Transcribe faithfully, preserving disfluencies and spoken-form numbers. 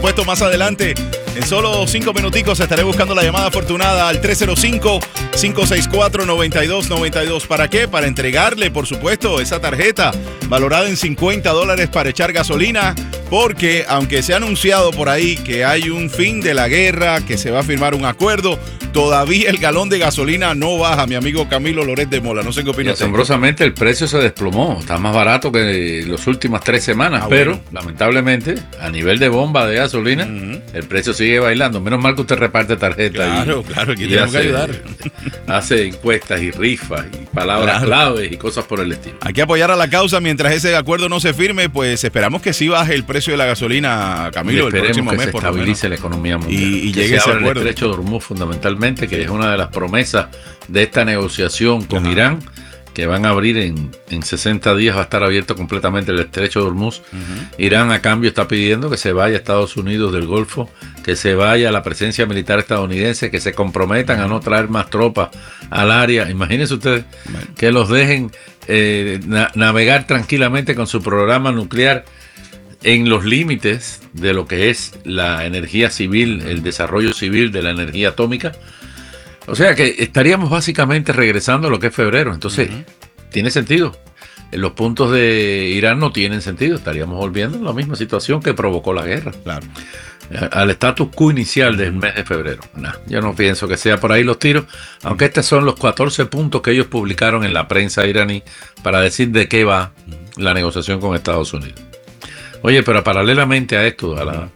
Puesto más adelante, en solo cinco minuticos estaré buscando la llamada afortunada al tres cero cinco, cinco seis cuatro, nueve dos nueve dos. ¿Para qué? Para entregarle, por supuesto, esa tarjeta valorada en cincuenta dólares para echar gasolina, porque aunque se ha anunciado por ahí que hay un fin de la guerra, que se va a firmar un acuerdo, todavía el galón de gasolina no baja, mi amigo Camilo Loret de Mola. No sé qué opina usted. Asombrosamente el precio se desplomó, está más barato que las últimas tres semanas, ah, pero bueno, lamentablemente a nivel de bomba de gasolina, uh-huh, el precio sigue bailando. Menos mal que usted reparte tarjetas. Claro, y, claro, aquí y tenemos hace, que ayudar. Hace encuestas y rifas y palabras, claro, claves y cosas por el estilo. Hay que apoyar a la causa mientras ese acuerdo no se firme, pues esperamos que sí baje el precio de la gasolina, Camilo, el próximo que mes se por lo menos. Estabilice la economía mundial. Y, y que llegue se ese abra acuerdo. El estrecho de Hormuz fundamentalmente, que sí, es una de las promesas de esta negociación con Ajá. Irán, que van a abrir en, en sesenta días, va a estar abierto completamente el estrecho de Hormuz. Uh-huh. Irán a cambio está pidiendo que se vaya a Estados Unidos del Golfo, que se vaya la presencia militar estadounidense, que se comprometan uh-huh. a no traer más tropas al área. Imagínense ustedes bueno. que los dejen eh, na- navegar tranquilamente con su programa nuclear en los límites de lo que es la energía civil, el desarrollo civil de la energía atómica. O sea que estaríamos básicamente regresando a lo que es febrero. Entonces, uh-huh. tiene sentido. Los puntos de Irán no tienen sentido. Estaríamos volviendo a la misma situación que provocó la guerra. Claro. Al status quo inicial del mes de febrero. Nah, yo no pienso que sea por ahí los tiros, aunque estos son los catorce puntos que ellos publicaron en la prensa iraní para decir de qué va uh-huh. la negociación con Estados Unidos. Oye, pero paralelamente a esto, a la